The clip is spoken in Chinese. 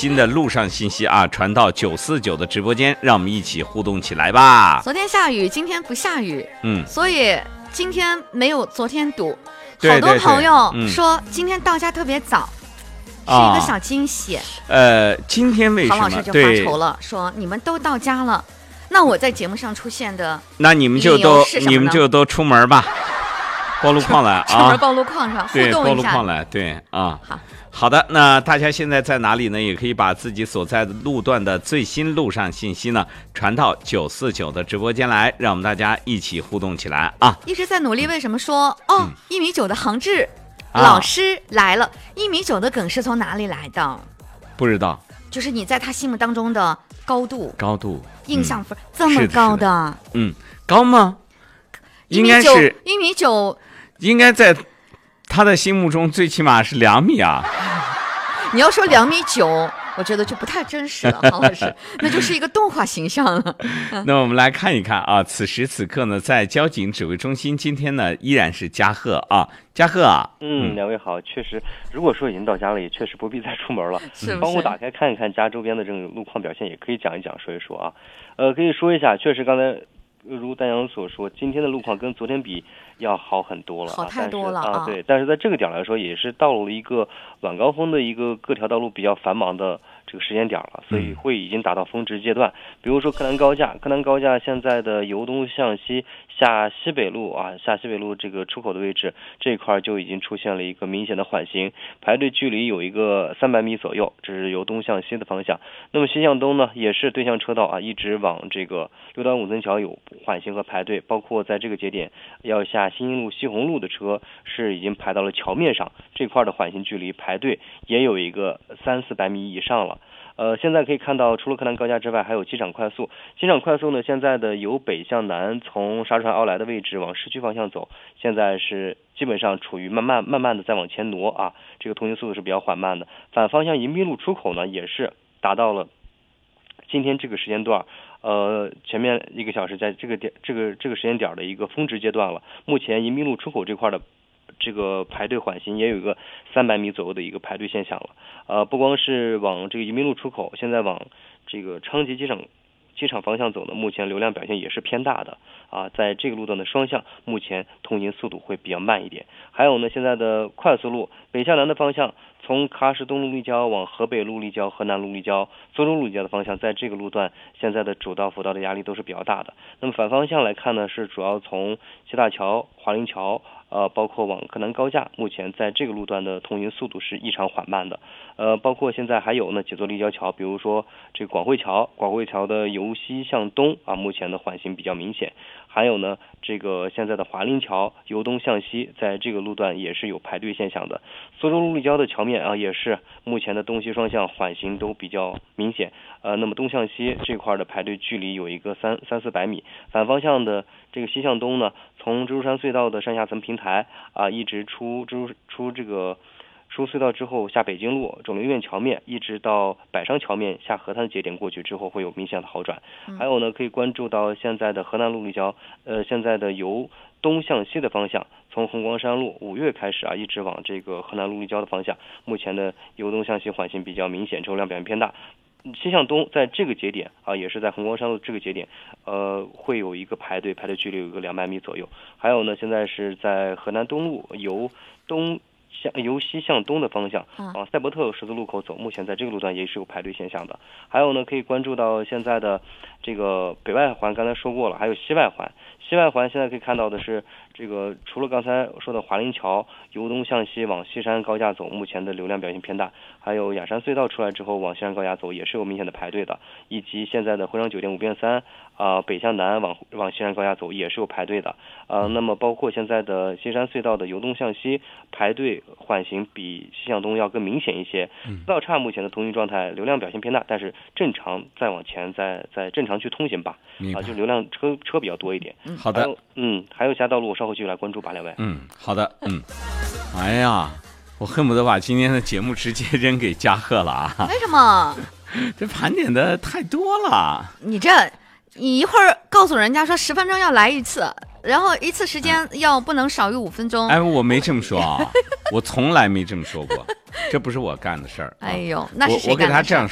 新的路上信息啊，传到949的直播间，让我们一起互动起来吧。 昨天下雨，今天不下雨，所以今天没有昨天堵。好多朋友说今天到家特别早，是一个小惊喜。 今天为什么唐老师就发愁了，说你们都到家了，那我在节目上出现的， 那你们就都出门吧。报路况来啊！ 出门报路况是吧？互动一下。 报路况来，对啊。好的，那大家现在在哪里呢？也可以把自己所在的路段的最新路上信息呢传到949的直播间来，让我们大家一起互动起来啊！ 一直在努力，为什么说1.9米的杭志老师来了？1.9米的梗是从哪里来的？ 不知道。 就是你在他心目当中的高度印象分这么高的， 高吗？应该是 1.9米， 应该在他的心目中最起码是2米啊。 你要说2.9米，我觉得就不太真实了，黄老师，那就是一个动画形象了。 那我们来看一看啊，此时此刻呢，在交警指挥中心，今天呢依然是嘉贺啊，嘉贺啊。 两位好，确实，如果说已经到家了，也确实不必再出门了。窗户打开看一看家周边的这种路况表现，也可以讲一讲，说一说啊。可以说一下，确实刚才如丹阳所说，今天的路况跟昨天比要好很多了， 好太多了啊！ 对，但是在这个点来说，也是到了一个晚高峰的一个各条道路比较繁忙的这个时间点了，所以会已经达到峰值阶段。比如说柯南高架现在的由东向西下西北路这个出口的位置，这一块就已经出现了一个明显的缓行，排队距离有一个300米左右，这是由东向西的方向。那么西向东呢，也是对向车道啊，一直往这个6段5层桥有缓行和排队，包括在这个节点要下新兴路、西红路的车是已经排到了桥面上，这块的缓行距离排队也有一个300-400米以上了。现在可以看到，除了柯南高架之外，还有机场快速。机场快速呢，现在的由北向南，从沙船奥莱的位置往市区方向走，现在是基本上处于慢慢的在往前挪啊，这个通行速度是比较缓慢的。反方向迎宾路出口呢，也是达到了今天这个时间段，前面1个小时在这个时间点的一个峰值阶段了。目前迎宾路出口这块的这个排队缓行也有一个300米左右的一个排队现象了。不光是往这个迎宾路出口，现在往这个昌吉机场方向走呢，目前流量表现也是偏大的啊。在这个路段的双向，目前通行速度会比较慢一点。还有呢，现在的快速路北向南的方向，从喀什东路立交往河北路立交、河南路立交、苏州路立交的方向，在这个路段现在的主道辅道的压力都是比较大的。那么反方向来看呢，是主要从西大桥、华林桥包括往柯南高架，目前在这个路段的通行速度是异常缓慢的。包括现在还有呢几座立交桥，比如说这个广汇桥的由西向东啊，目前的缓行比较明显。还有呢，这个现在的华林桥由东向西，在这个路段也是有排队现象的。苏州路立交的桥面啊，也是目前的东西双向缓行都比较明显。那么东向西这块的排队距离有一个300-400米。反方向的这个西向东呢，从蜘蛛山隧道的上下层平台啊，一直出隧道之后下北京路肿瘤医院桥面，一直到百商桥面下河滩节点过去之后会有明显的好转。还有呢，可以关注到现在的河南路立交，现在的由东向西的方向，从红光山路5月开始啊，一直往这个河南路立交的方向，目前的由东向西缓行比较明显，车流量表现偏大。西向东在这个节点啊，也是在红光山路这个节点，会有一个排队距离有一个200米左右。还有呢，现在是在河南东路由西向东的方向往赛博特十字路口走，目前在这个路段也是有排队现象的。还有呢，可以关注到现在的这个北外环，刚才说过了，还有西外环。西外环现在可以看到的是，这个除了刚才说的华林桥由东向西往西山高架走，目前的流量表现偏大。还有雅山隧道出来之后往西山高架走也是有明显的排队的，以及现在的辉煌酒店5变3北向南往西山高架走也是有排队的。那么包括现在的西山隧道的由东向西排队缓行比西向东要更明显一些。四道岔目前的通行状态流量表现偏大，但是正常再往前再正常去通行吧。就流量车比较多一点。 好的。 还有其他道路我稍后继续来关注吧，两位。 好的。哎呀，我恨不得把今天的节目直接扔给嘉贺了啊！ 为什么？ 这盘点的太多了。 你一会儿告诉人家说10分钟要来一次，然后一次时间要不能少于5分钟。 哎，我没这么说啊，我从来没这么说过，这不是我干的事儿。 哎呦，那是谁干的事儿？ 我给他这样